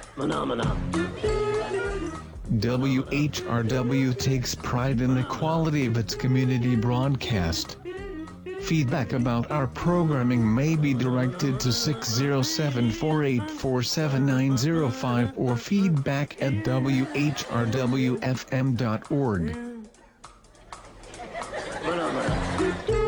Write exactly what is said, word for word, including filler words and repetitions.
Phenomena. W H R W takes pride in the quality of its community broadcast. Feedback about our programming may be directed to six zero seven, four eight four, seven nine zero five or feedback at W H R W F M dot org.